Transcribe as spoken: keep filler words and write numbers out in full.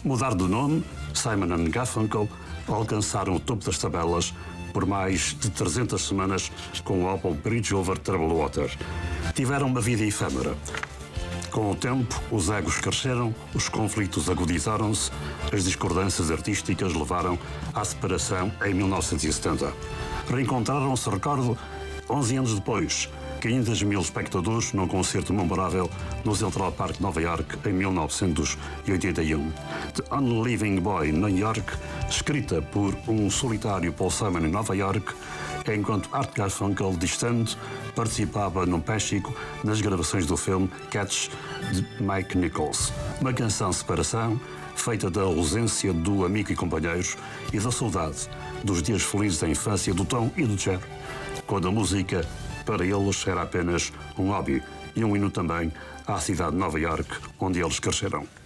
Mudar de nome, Simon and Garfunkel alcançaram o topo das tabelas por mais de trezentas semanas com o álbum Bridge Over Troubled Water. Tiveram uma vida efêmera. Com o tempo, os egos cresceram, os conflitos agudizaram-se, as discordâncias artísticas levaram à separação em mil novecentos e setenta. Reencontraram-se, recordo, onze anos depois, quinhentos mil espectadores num concerto memorável no Central Park de Nova York em mil novecentos e oitenta e um. The Only Living Boy, New York, escrita por um solitário Paul Simon em Nova York, enquanto Art Garfunkel, distante, participava num péchico nas gravações do filme Cats de Mike Nichols. Uma canção de separação, feita da ausência do amigo e companheiro e da saudade dos dias felizes da infância do Tom e do Jerry, quando a música, para eles, era apenas um hobby e um hino também à cidade de Nova York, onde eles cresceram.